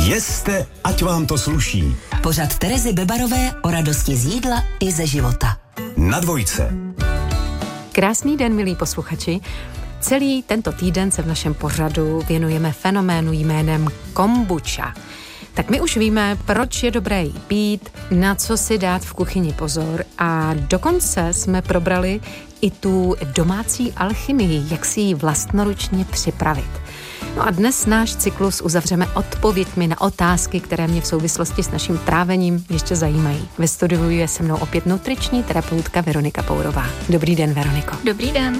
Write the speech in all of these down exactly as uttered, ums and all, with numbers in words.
Jeste, ať vám to sluší. Pořad Terezy Bebarové o radosti z jídla i ze života. Na dvojce. Krásný den, milí posluchači. Celý tento týden se v našem pořadu věnujeme fenoménu jménem kombuča. Tak my už víme, proč je dobré jí pít, na co si dát v kuchyni pozor a dokonce jsme probrali i tu domácí alchymii, jak si ji vlastnoručně připravit. No a dnes náš cyklus uzavřeme odpověďmi na otázky, které mě v souvislosti s naším trávením ještě zajímají. Ve studiu je se mnou opět nutriční terapeutka Veronika Pourová. Dobrý den, Veroniko. Dobrý den.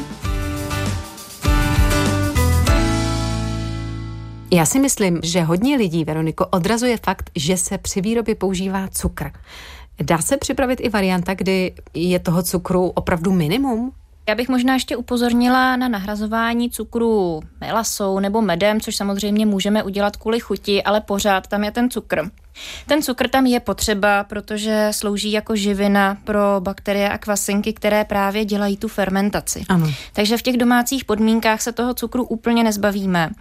Já si myslím, že hodně lidí, Veroniko, odrazuje fakt, že se při výrobě používá cukr. Dá se připravit i varianta, kdy je toho cukru opravdu minimum? Já bych možná ještě upozornila na nahrazování cukru melasou nebo medem, což samozřejmě můžeme udělat kvůli chuti, ale pořád tam je ten cukr. Ten cukr tam je potřeba, protože slouží jako živina pro bakterie a kvasinky, které právě dělají tu fermentaci. Ano. Takže v těch domácích podmínkách se toho cukru úplně nezbavíme.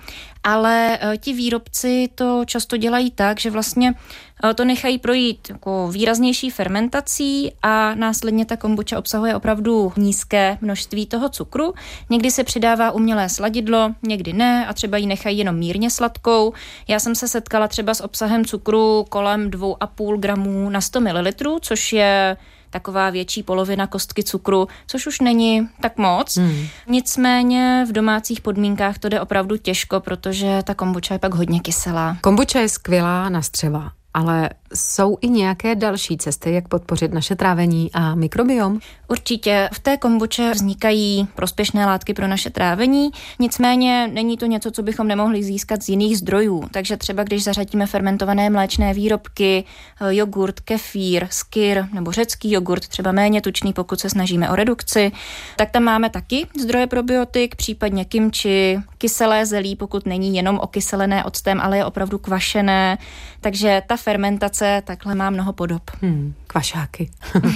Ale ti výrobci to často dělají tak, že vlastně to nechají projít jako výraznější fermentací a následně ta kombuča obsahuje opravdu nízké množství toho cukru. Někdy se přidává umělé sladidlo, někdy ne a třeba ji nechají jenom mírně sladkou. Já jsem se setkala třeba s obsahem cukru kolem dvě a půl gramů na sto mililitrů, což je taková větší polovina kostky cukru, což už není tak moc. Hmm. Nicméně v domácích podmínkách to jde opravdu těžko, protože ta kombuča je pak hodně kyselá. Kombuča je skvělá na střeva, ale jsou i nějaké další cesty, jak podpořit naše trávení a mikrobiom? Určitě v té kombuče vznikají prospěšné látky pro naše trávení, nicméně není to něco, co bychom nemohli získat z jiných zdrojů. Takže třeba když zařadíme fermentované mléčné výrobky, jogurt, kefír, skyr nebo řecký jogurt, třeba méně tučný, pokud se snažíme o redukci, tak tam máme taky zdroje probiotik, případně kimči, kyselé zelí, pokud není jenom okyselené octem, ale je opravdu kvašené. Takže ta fermentace takhle má mnoho podob. Hmm, kvašáky.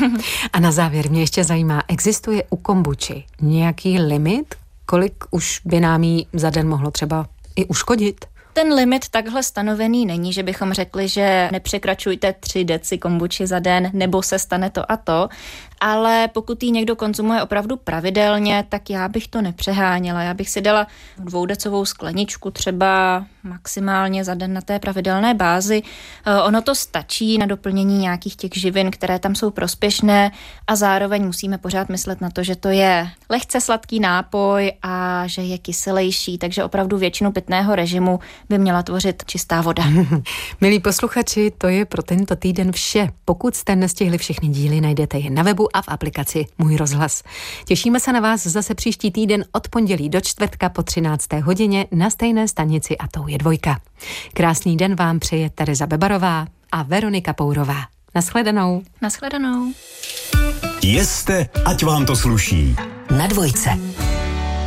A na závěr mě ještě zajímá, existuje u kombuči nějaký limit, kolik už by nám jí za den mohlo třeba i uškodit? Ten limit takhle stanovený není, že bychom řekli, že nepřekračujte tři deci kombuči za den, nebo se stane to a to, ale pokud ji někdo konzumuje opravdu pravidelně, tak já bych to nepřeháněla. Já bych si dala dvoudecovou skleničku třeba maximálně za den na té pravidelné bázi. Ono to stačí na doplnění nějakých těch živin, které tam jsou prospěšné a zároveň musíme pořád myslet na to, že to je lehce sladký nápoj a že je kyselejší, takže opravdu většinu pitného režimu by měla tvořit čistá voda. Milí posluchači, to je pro tento týden vše. Pokud jste nestihli všechny díly, najdete je na webu a v aplikaci Můj rozhlas. Těšíme se na vás zase příští týden od pondělí do čtvrtka po třinácté hodině na stejné stanici a tou je dvojka. Krásný den vám přeje Tereza Bebarová a Veronika Pourová. Nashledanou. Nashledanou. Jeste, ať vám to sluší. Na dvojce.